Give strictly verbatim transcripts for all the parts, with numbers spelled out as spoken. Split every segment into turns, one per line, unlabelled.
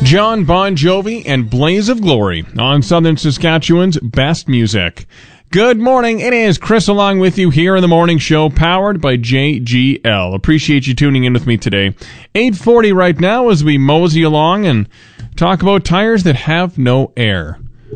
John Bon Jovi and Blaze of Glory on Southern Saskatchewan's best music. Good morning. It is Chris along with you here in the morning show, powered by J G L. Appreciate you tuning in with me today. eight forty right now as we mosey along and talk about tires that have no air.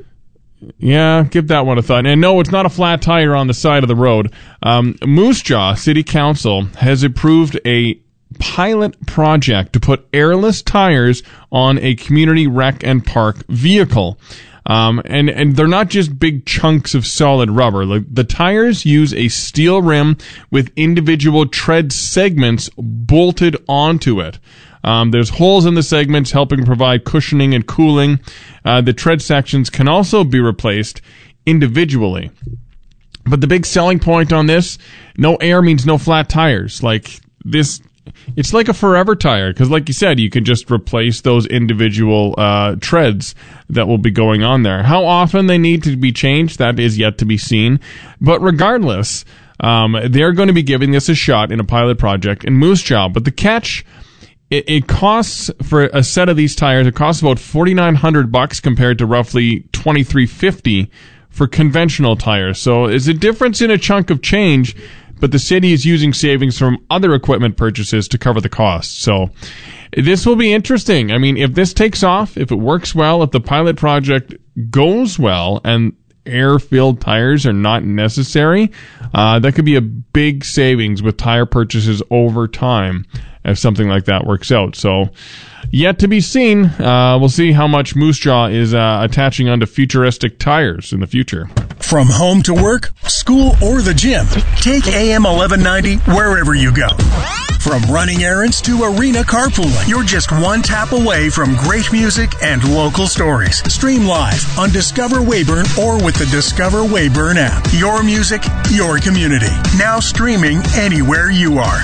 Yeah, give that one a thought. And no, it's not a flat tire on the side of the road. Um, Moose Jaw City Council has approved a pilot project to put airless tires on a community rec and park vehicle. Um, and, and they're not just big chunks of solid rubber. Like, the tires use a steel rim with individual tread segments bolted onto it. Um, there's holes in the segments helping provide cushioning and cooling. Uh, the tread sections can also be replaced individually. But the big selling point on this, no air means no flat tires. Like, this, it's like a forever tire, because like you said, you can just replace those individual uh, treads that will be going on there. How often they need to be changed, that is yet to be seen. But regardless, um, they're going to be giving this a shot in a pilot project in Moose Jaw. But the catch, it, it costs, for a set of these tires, it costs about forty-nine hundred bucks compared to roughly twenty-three fifty for conventional tires. So it's a difference in a chunk of change, but the city is using savings from other equipment purchases to cover the cost. So this will be interesting. I mean, if this takes off, if it works well, if the pilot project goes well and air-filled tires are not necessary, uh, that could be a big savings with tire purchases over time if something like that works out. So yet to be seen. Uh, we'll see how much Moose Jaw is uh, attaching onto futuristic tires in the future.
From home to work, school, or the gym, take A M eleven ninety wherever you go. From running errands to arena carpooling, you're just one tap away from great music and local stories. Stream live on Discover Weyburn or with the Discover Weyburn app. Your music, your community. Now streaming anywhere you are.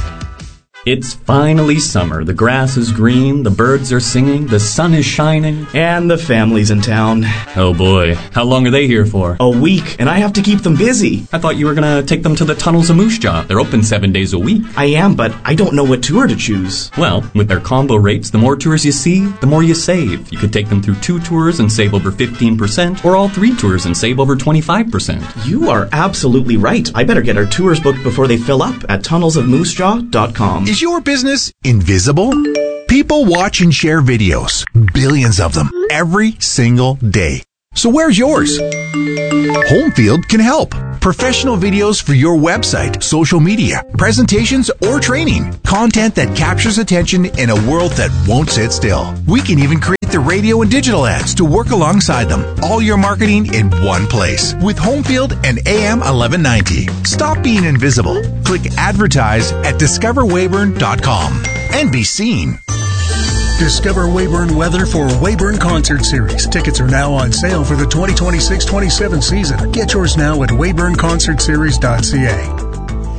It's finally summer. The grass is green, the birds are singing, the sun is shining.
And the family's in town.
Oh boy, how long are they here for?
A week, and I have to keep them busy.
I thought you were gonna take them to the tunnels of Moose Jaw. They're open seven days a week.
I am, but I don't know what tour to choose.
Well, with their combo rates, the more tours you see, the more you save. You could take them through two tours and save over fifteen percent, or all three tours and save over twenty-five percent.
You are absolutely right. I better get our tours booked before they fill up at tunnels of moose jaw dot com.
Is your business invisible? People watch and share videos, billions of them, every single day. So where's yours? Homefield can help. Professional videos for your website, social media, presentations, or training. Content that captures attention in a world that won't sit still. We can even create the radio and digital ads to work alongside them. All your marketing in one place with Homefield and A M eleven ninety. Stop being invisible. Click advertise at discover weyburn dot com and be seen.
Discover Weyburn weather for Weyburn Concert Series. Tickets are now on sale for the twenty twenty-six twenty-seven season. Get yours now at weyburn concert series dot c a.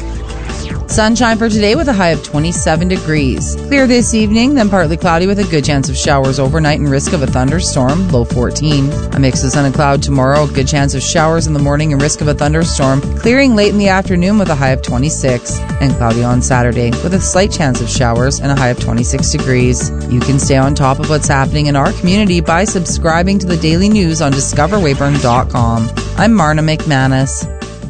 Sunshine for today with a high of twenty-seven degrees. Clear this evening, then partly cloudy with a good chance of showers overnight and risk of a thunderstorm, low fourteen. A mix of sun and cloud tomorrow, good chance of showers in the morning and risk of a thunderstorm, clearing late in the afternoon with a high of twenty-six. And cloudy on Saturday with a slight chance of showers and a high of twenty-six degrees. You can stay on top of what's happening in our community by subscribing to the daily news on discover weyburn dot com. I'm Marna McManus.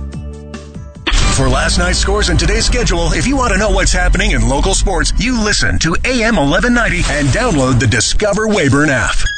For last night's scores and today's schedule, if you want to know what's happening in local sports, you listen to A M eleven ninety and download the Discover Weyburn app.